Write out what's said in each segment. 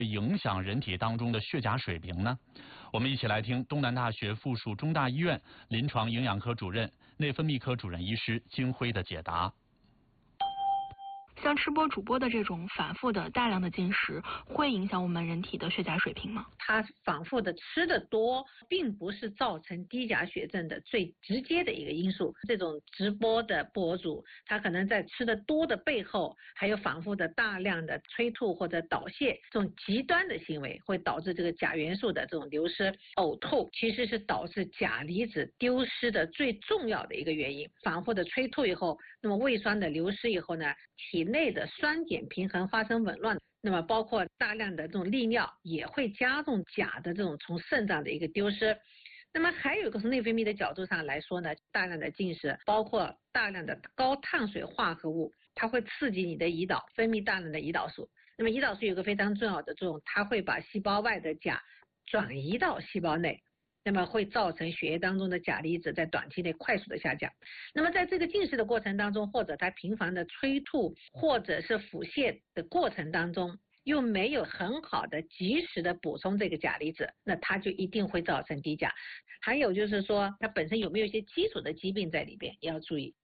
影响人体当中的血钾水平呢？我们一起来听东南大学附属中大医院临床营养科主任、内分泌科主任医师金辉的解答。 像吃播主播的这种反复的大量的进食，会影响我们人体的血钾水平吗？ 他反复的吃的多，并不是造成低钾血症的最直接的一个因素。这种直播的博主，他可能在吃的多的背后，还有反复的大量的催吐或者导泻这种极端的行为，会导致这个钾元素的这种流失。呕吐其实是导致钾离子丢失的最重要的一个原因。反复的催吐以后，那么胃酸的流失以后呢，体内的酸碱平衡发生紊乱，那么包括大量的这种利尿也会加重钾的这种从肾脏的一个丢失。那么还有一个从内分泌的角度上来说呢，大量的进食包括大量的高碳水化合物，它会刺激你的胰岛分泌大量的胰岛素。那么胰岛素有个非常重要的作用，它会把细胞外的钾转移到细胞内，那么会造成血液当中的钾离子在短期内快速的下降。那么在这个进食的过程当中，或者它频繁的催吐或者是腹泻的过程当中，又没有很好的及时的补充这个钾离子，那它就一定会造成低钾。还有就是说它本身有没有一些基础的疾病在里边也要注意。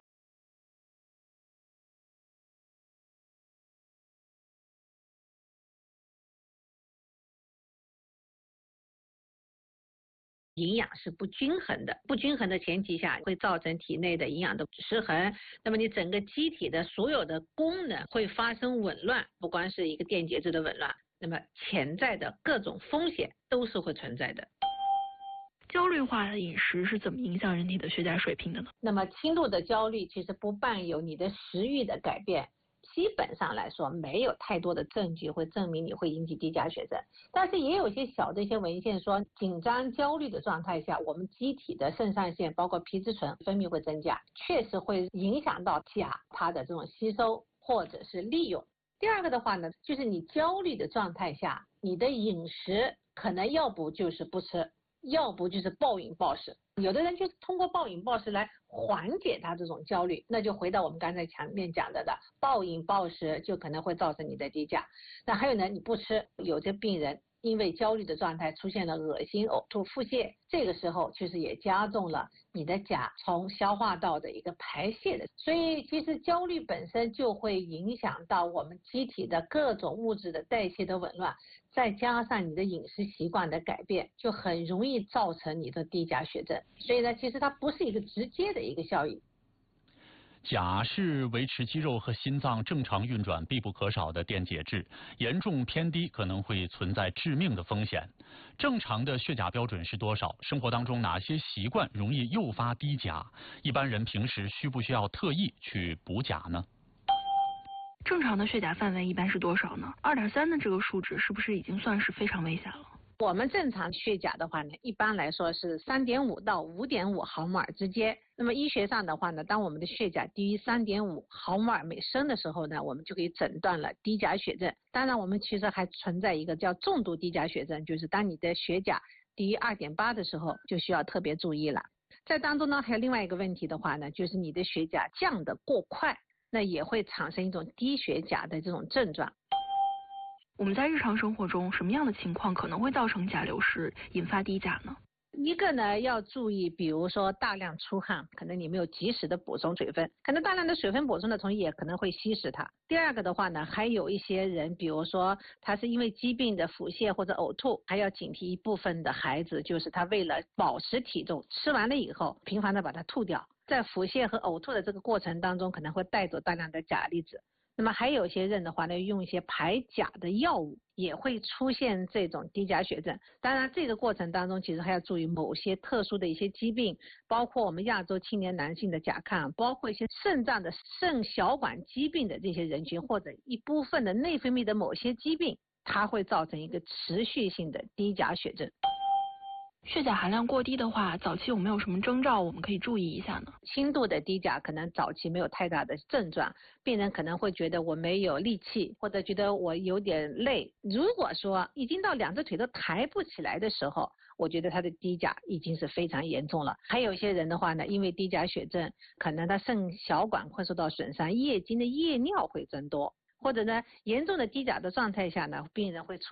营养是不均衡的，不均衡的前提下会造成体内的营养的失衡，那么你整个机体的所有的功能会发生紊乱，不光是一个电解质的紊乱，那么潜在的各种风险都是会存在的。 焦虑化的饮食是怎么影响人体的血钾水平的呢？ 那么轻度的焦虑其实不伴有你的食欲的改变，基本上来说没有太多的证据会证明你会引起低钾血症，但是也有一些小的一些文献说，紧张焦虑的状态下，我们机体的肾上腺包括皮质醇分泌会增加，确实会影响到钾它的这种吸收或者是利用。第二个的话呢，就是你焦虑的状态下，你的饮食可能要不就是不吃，要不就是暴饮暴食，有的人就是通过暴饮暴食来缓解他这种焦虑，那就回到我们刚才前面讲的暴饮暴食就可能会造成你的低钾。那还有呢，你不吃，有些病人因为焦虑的状态出现了恶心、呕吐、腹泻，这个时候其实也加重了你的钾从消化道的一个排泄的，所以其实焦虑本身就会影响到我们机体的各种物质的代谢的紊乱，再加上你的饮食习惯的改变，就很容易造成你的低钾血症。所以呢，其实它不是一个直接的一个效应。 钾是维持肌肉和心脏正常运转必不可少的电解质，严重偏低可能会存在致命的风险。正常的血钾标准是多少？生活当中哪些习惯容易诱发低钾？一般人平时需不需要特意去补钾呢？ 正常的血钾范围一般是多少呢？2.3的这个数值是不是已经算是非常危险了？ 我们正常血钾的话呢，一般来说是3.5到5.5毫摩尔之间。那么医学上的话呢，当我们的血钾低于3.5毫摩尔每升的时候呢，我们就可以诊断了低钾血症。当然我们其实还存在一个叫重度低钾血症，就是当你的血钾低于2.8的时候，就需要特别注意了。在当中呢，还有另外一个问题的话呢，就是你的血钾降得过快，那也会产生一种低血钾的这种症状。 我们在日常生活中什么样的情况可能会造成钾流失，引发低钾呢？ 一个呢要注意，比如说大量出汗，可能你没有及时的补充水分，可能大量的水分补充的同时也可能会稀释它。第二个的话呢，还有一些人，比如说他是因为疾病的腹泻或者呕吐，还要警惕一部分的孩子，就是他为了保持体重，吃完了以后频繁的把它吐掉，在腹泻和呕吐的这个过程当中，可能会带走大量的钾离子。那么还有些人的话呢，用一些排钾的药物也会出现这种低钾血症。当然这个过程当中其实还要注意某些特殊的一些疾病，包括我们亚洲青年男性的甲亢，包括一些肾脏的肾小管疾病的这些人群，或者一部分的内分泌的某些疾病，它会造成一个持续性的低钾血症。 血钾含量过低的话，早期有没有什么征兆我们可以注意一下呢？ 轻度的低钾可能早期没有太大的症状，病人可能会觉得我没有力气，或者觉得我有点累。如果说已经到两只腿都抬不起来的时候，我觉得他的低钾已经是非常严重了。还有一些人的话呢，因为低钾血症，可能他肾小管会受到损伤，夜经的夜尿会增多，或者呢严重的低钾的状态下呢，病人会出